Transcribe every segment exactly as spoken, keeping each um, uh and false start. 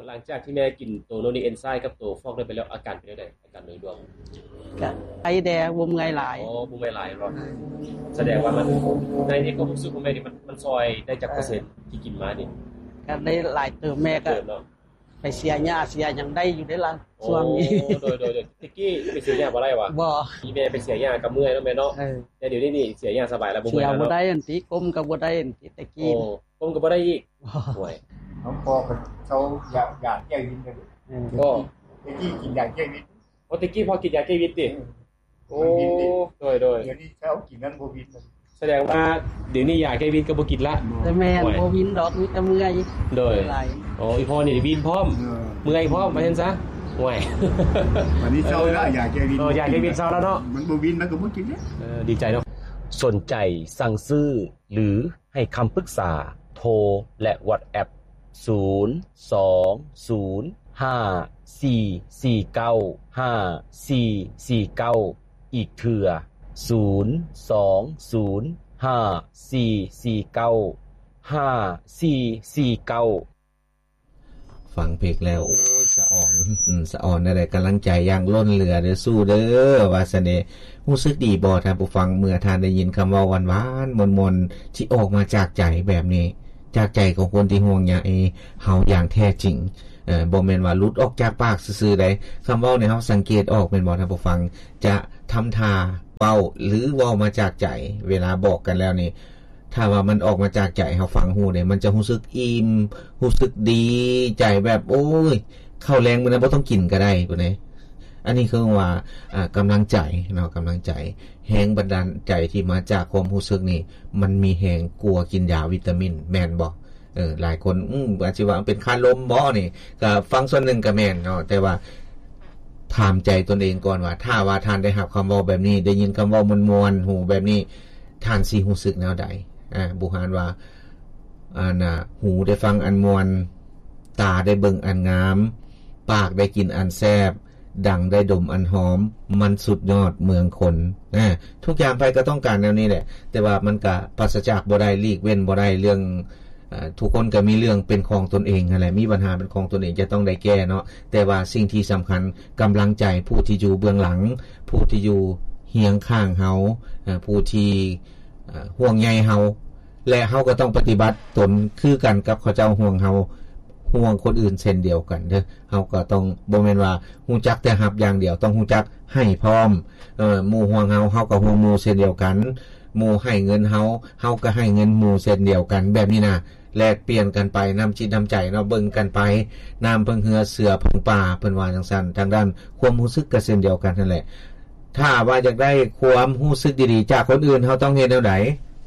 หลังจากที่แม่กินตัวโนนีเอนไซม์กับตัวฟอกได้ไปแล้วอาการเป็นจังได๋อาการโดยรวมก็ไอแดงบ่เมื่อยหลายอ๋อบ่เมื่อยหลายเนาะแสดงว่ามันในในความรู้สึกของแม่นี่มันมันซอยได้จักเปอร์เซ็นต์ที่กินมานี่ก็ได้หลายเติมแม่ก็ไปเสียหญ้าเสียหยังได้อยู่ได้ล่ะช่วงนี้โดยๆๆตะกี้ไปเสียหญ้าบ่ได้วะบ่อีแม่ไปเสียหญ้าก็เมื่อยเนาะแม่เนาะแต่เดี๋ยวนี้นี่เสียหญ้าสบายแล้วบ่เมื่อยแล้วเนาะเสียบ่ได้อันติก้มก็บ่ได้อันติตะกี้โอ้ก้มก็บ่ได้อีกโอ้ยน้องพ่อก็เขาอยากอยากแก้วินกันก็ตะกี้กินยาแก้วินโอ้ตะกี้พอกินยาแก้วินติโอ้โดยๆเดี๋ยวนี้เขากินนั้นบ่วินแสดงว่าเดี๋ยวนี้ยาแก้วินก็บ่กินละแต่แม่นบ่วินดอกมีแต่เมื่อยโดยอ๋ออีพ่อนี่วินพร้อมเมื่อยพร้อมว่าซั่นซะโอ้ยวันนี้เซาแล้วยาแก้วินเออยาแก้วินเซาแล้วเนาะมันบ่วินมันก็บ่กินเด้เออดีใจเนาะสนใจสั่งซื้อหรือให้คำปรึกษาโทรและ WhatsApp ศูนย์ สอง ศูนย์ ห้า สี่ สี่ เก้า ห้า สี่ สี่ เก้าอีกเทื่อศูนย์ สอง ศูนย์ ห้า สี่ สี่ เก้า ห้า สี่ สี่ เก้าฟังเพลงแล้วโอ้ยสะอ่อนอืมสะอ่อนได้กำลังใจอย่างล้นเหลือเด้อสู้เด้อว่าซั่นเด้รู้สึกดีบ่ท่านผู้ฟังเมื่อท่านได้ยินคำเว้าหวานๆมนๆที่ออกมาจากใจแบบนี้จากใจของคนที่ห่วงใยเฮาอย่างแท้จริงเอ่อบ่แม่นว่าหลุดออกจากปากซื่อๆใดคำเว้านี่เฮาสังเกตออกแม่นบ่ท่านผู้ฟังจะทำท่าเว้าหรือเว้ามาจากใจเวลาบอกกันแล้วนี่ถ้าว่ามันออกมาจากใจเฮาฟังฮู้เนี่ยมันจะรู้สึกอิ่มรู้สึกดีใจแบบโอ้ยข้าวแรงมื้อนั้นบ่ต้องกินก็ได้พุ่นนี่อันนี้คือว่าอ่ากำลังใจเนาะกำลังใจแรงบันดาลใจที่มาจากความรู้สึกนี่มันมีแรงกลัวกินยาวิตามินแม่นบ่เออหลายคนอื้ออาจสิว่าเป็นค่าลมบ่นี่ก็ฟังส่วนนึงก็แม่นเนาะแต่ว่าถามใจตนเองก่อนว่าถ้าว่าท่านได้รับคำเว้าแบบนี้ได้ยินคำเว้ามวลๆหูแบบนี้ท่านสิรู้สึกแนวใดอ่าบุหารว่าอ่าน่ะหูได้ฟังอันมวลตาได้เบิ่งอันงามปากได้กินอันแซ่บดังได้ดมอันหอมมันสุดยอดเมืองคนนะทุกอย่างไปก็ต้องการแนวนี้แหละแต่ว่ามันก็ปราศจากบ่ได้ลีกเว้นบ่ได้เรื่องอ่าทุกคนก็มีเรื่องเป็นของตนเองนั่นแหละมีปัญหาเป็นของตนเองจะต้องได้แก้เนาะแต่ว่าสิ่งที่สำคัญกำลังใจผู้ที่อยู่เบื้องหลังผู้ที่อยู่เฮียงข้างเฮาอ่าผู้ที่อ่าห่วงใยเฮาและเฮาก็ต้องปฏิบัติตนคือกันกับเขาเจ้าห่วงเฮาห่วงคนอื่นเช่นเดียวกันเด้อเฮาก็ต้องบ่แม่นว่าฮู้จักแต่รับอย่างเดียวต้องฮู้จักให้พร้อมเอ่อหมู่ห่วงเฮาเฮาก็ห่วงหมู่เช่นเดียวกันหมู่ให้เงินเฮาเฮาก็ให้เงินหมู่เช่นเดียวกันแบบนี้นะแลกเปลี่ยนกันไปนำจิตนำใจเนาะเบิ่งกันไปน้ำเพิ่งเหือเสือเพิ่งป่าเพิ่นว่าจังซั่นทางด้านความรู้สึกก็เช่นเดียวกันนั่นแหละถ้าว่าอยากได้ความรู้สึกดีๆจากคนอื่นเฮาต้องเฮ็ดแนวใด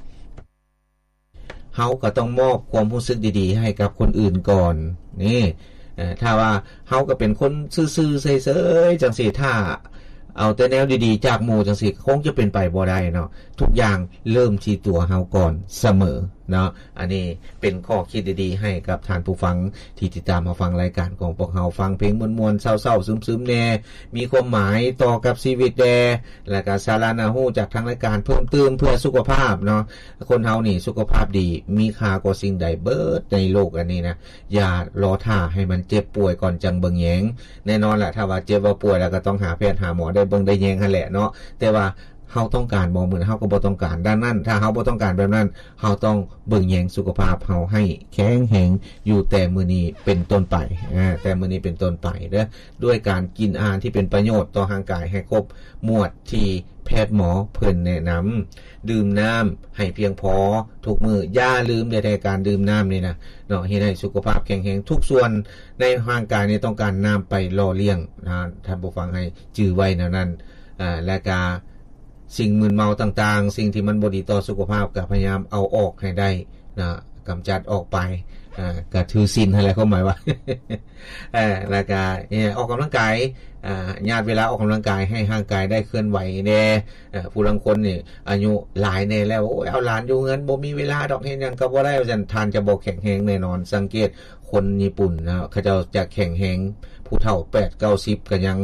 เฮาก็ต้องมอบความรู้สึกดีๆให้กับคนอื่นก่อนนี่เอ่อถ้าว่าเฮาก็เป็นคนซื่อๆเฉยๆจังซี่ถ้าเอาแต่แนวดีๆจากหมู่จังซี่คงจะเป็นไปบ่ได้เนาะทุกอย่างเริ่มที่ตัวเฮาก่อนเสมอเนาะอันนี้เป็นข้อคิดดีๆให้กับท่านผู้ฟังที่ติดตามมาฟังรายการของพวกเฮาฟังเพลงมวลๆเศร้าๆซึมๆแน่มีความหมายต่อกับชีวิตแน่และก็สาระน่ารู้จากทางรายการเพิ่มเติมเพื่อสุขภาพเนาะคนเฮานี่สุขภาพดีมีค่ากว่าสิ่งใดเบิดในโลกอันนี้นะอย่ารอท่าให้มันเจ็บป่วยก่อนจังเบิ่งแยงแน่นอนแหละถ้าว่าเจ็บว่าป่วยแล้วก็ต้องหาแพทย์หาหมอได้เบิ่งได้แยงหั่นแหละเนาะแต่ว่าเฮาต้องการบ่เหมือนเฮาก็บ่ต้องการดังนั้นถ้าเฮาบ่ต้องการแบบนั้นเฮาต้องเบิ่งแยงสุขภาพเฮาให้แข็งแรงอยู่แต่มื้อนี้เป็นต้นไปอ่าแต่มื้อนี้เป็นต้นไปเด้อด้วยการกินอาหารที่เป็นประโยชน์ต่อร่างกายให้ครบหมวดที่แพทย์หมอเพิ่นแนะนำดื่มน้ำให้เพียงพอทุกมื้ออย่าลืมในการดื่มน้ำนี่นะเนาะเฮ็ดให้สุขภาพแข็งแรงทุกส่วนในร่างกายนี้ต้องการน้ำไปหล่อเลี้ยงนะท่านผู้ฟังให้จื้อไว้แนวนั้นอ่าและก็สิ่งมึนเมาต่างๆสิ่งที่มันบ่ดีต่อสุขภาพก็พยายามเอาออกให้ได้นะกำจัดออกไปอ่าก็ถือศีลอะไรเข้าหมายว่าเอ่อแล้วก็เนี่ยออกกำลังกายอ่าญาติเวลาออกกำลังกายให้ร่างกายได้เคลื่อนไหวแน่เอ่อผู้บางคนนี่อายุหลายแน่แล้วโอ้ยเอาหลานอยู่เงินบ่มีเวลาดอกเฮ็ดหยังก็บ่ได้ว่าซั่นทานจะบ่แข็งแรงแน่นอนสังเกตคนญี่ปุ่นนะเขาเจ้าจะแข็งแรงผู้เฒ่าแปด เก้าสิบก็ยัง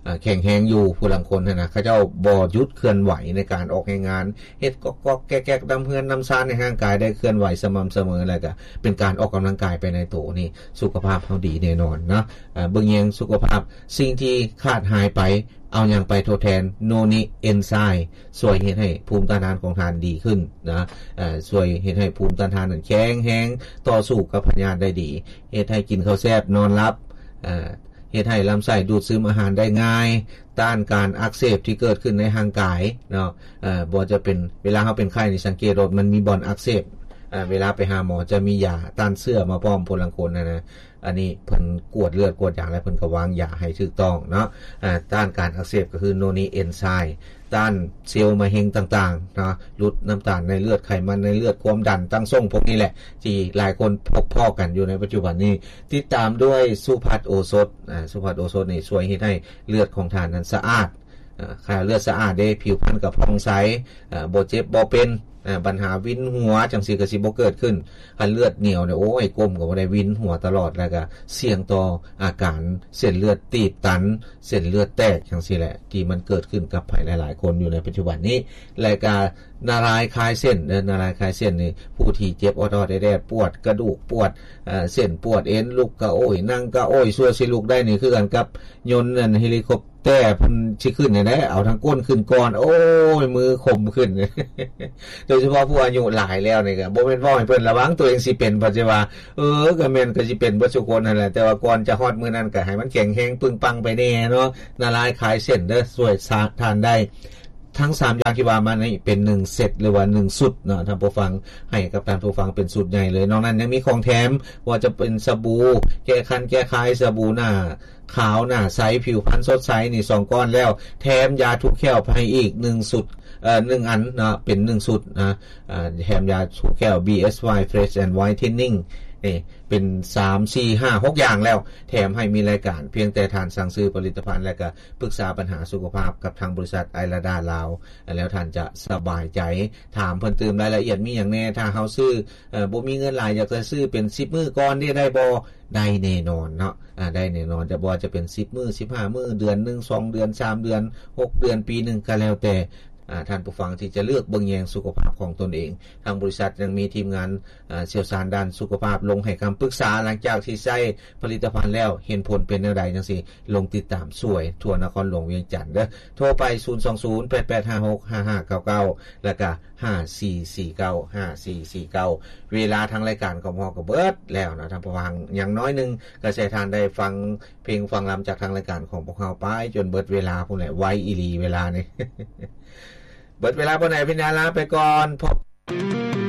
แข็งแรงอยู่ผู้ลังคนนะเขาเจ้าบ่หยุดเคลื่อนไหวในการออกให้งานเฮ็ดก็ๆแก๊กๆดำเฮือนดำซ่านในร่างกายได้เคลื่อนไหวสม่ำเสมอแล้วก็เป็นการออกกำลังกายไปในโตนี่สุขภาพเฮาดีแน่นอนนะอ่าเบิ่งแยงสุขภาพสิ่งที่ขาดหายไปเอาอย่างไปทดแทนโนนิเอนไซม์ช่วยเฮ็ดให้ภูมิต้านทานของทานดีขึ้นนะเอ่อช่วยเฮ็ดให้ภูมิต้านทานนั้นแข็งแรงต่อสู้กับพยาธิได้ดีเฮ็ดให้กินข้าวแซ่บนอนหลับเอ่อเฮ็ดให้ลำไส้ดูดซึมอาหารได้ง่ายต้านการอักเสบที่เกิดขึ้นในร่างกายเนาะเอ่อบ่จะเป็นเวลาเฮาเป็นไข้นี่สังเกตว่ามันมีบ่อนอักเสบเอ่อเวลาไปหาหมอจะมียาต้านเชื้อมาพร้อมผู้ลังคนนะนะอันนี้เพิ่นกวดเลือดกวดอย่างแล้วเพิ่นก็วางยาให้ถูกต้องเนาะอ่าต้านการอักเสบก็คือโนนิเอนไซม์ต้านเซลล์มะเร็งต่างๆเนาะลดน้ำตาลในเลือดไขมันในเลือดความดันตั้งทรงพวกนี้แหละที่หลายคนพบพ้อกันอยู่ในปัจจุบันนี้ติดตามด้วยสุภัทโอสถอ่าสุภัทโอสถนี่ช่วยเฮ็ดให้เลือดของท่านนั้นสะอาดอ่าค่าเลือดสะอาดได้ผิวพรรณก็ผ่องใสอ่าบ่เจ็บบ่เป็นอ่าปัญหาวินหัวจังซี่ก็สิบ่เกิดขึ้นคันเลือดเหนียวเนี่ยโอ้ยก้มก็บ่ได้วินหัวตลอดแล้วก็เสี่ยงต่ออาการเส้นเลือดตีบตันเส้นเลือดแตกจังซี่แหละที่มันเกิดขึ้นกับหลายๆคนอยู่ในปัจจุบันนี้รายการนารายคลายเส้นเด้อนารายคลายเส้นนี่ผู้ที่เจ็บออดๆแดดๆปวดกระดูกปวดเอ่อเส้นปวดเอ็นลุกก็โอ้ยนั่งก็โอ้ยชั่วสิลุกได้นี่คือกันกับยนต์นั่นเฮลิคอปแต่เพิ่นสิขึ้นได้ได้เอาทางก้นขึ้นก่อนโอ้ยมือคมขึ้น โดยเฉพาะผู้อายุหลายแล้วนี่ก็บ่แม่นว่าให้เพิ่นระวังตัวเองสิเป็นปัจจุบันเออก็แม่นก็สิเป็นบ่ทุกคนนั่นแหละแต่ว่าก่อนจะฮอดมื้อนั้นก็ให้มันแข็งแรงปึงปังไปแน่เนาะละลายคลายเส้นเด้อช่วยทานได้ทั้งสามอย่างที่ว่ามานี่เป็นหนึ่งเซตหรือว่าหนึ่งสุดเนาะท่านผู้ฟังให้กับท่านผู้ฟังเป็นสุดใหญ่เลยนอกนั้นยังมีของแถมว่าจะเป็นสบู่แก้คันแก้คายสบู่หน้าขาวหน้าใสผิวพรรณสดใสนี่สองก้อนแล้วแถมยาทุกแก้วให้อีกหนึ่งสุดเอ่อหนึ่งอันนะเป็นหนึ่งสุดนะอ่าแถมยาทุกแก้ว บี เอส วาย Fresh and Whitening นี่เป็นสาม สี่ ห้า หกอย่างแล้วแถมให้มีรายการเพียงแต่ท่านสั่งซื้อผลิตภัณฑ์แล้วก็ปรึกษาปัญหาสุขภาพกับทางบริษัทไอราดาลาวแล้วท่านจะสบายใจถามเพิ่มเติมรายละเอียดมีอย่างแน่ถ้าเฮาซื้อเอ่อบ่มีเงินหลายอยากจะซื้อเป็นสิบมื้อก่อนนี่ได้บ่ได้แน่นอนเนาะอ่าได้แน่นอนจะบ่จะเป็นสิบมื้อสิบห้ามื้อเดือนหนึ่ง สองเดือนสามเดือนหกเดือนปีหนึ่งก็แล้วแต่อ่าท่านผู้ฟังที่จะเลือกเบิ่งแยงสุขภาพของตนเองทางบริษัทยังมีทีมงานอ่าเชี่ยวชาญด้านสุขภาพลงให้คำปรึกษาหลังจากที่ใช้ผลิตภัณฑ์แล้วเห็นผลเป็นแนวใดจังซี่ลงติดตามสวยทั่วนครหลวงเวียงจันทน์เด้อโทรไปศูนย์ สอง ศูนย์ แปด แปด ห้า หก ห้า ห้า เก้า เก้าแล้วก็ห้า สี่ สี่ เก้า ห้า สี่ สี่ เก้าเวลาทางรายการของเฮาก็เบิดแล้วนะท่านผู้ฟังอย่างน้อยนึงก็ใช้ทานได้ฟังเพลงฟังรำจากทางรายการของพวกเฮาไปจนเบิดเวลาพุ่นแหละไวอีหลีเวลานี่เบิดเวลาบ่ไหนพี่นาลาไปก่อนพบ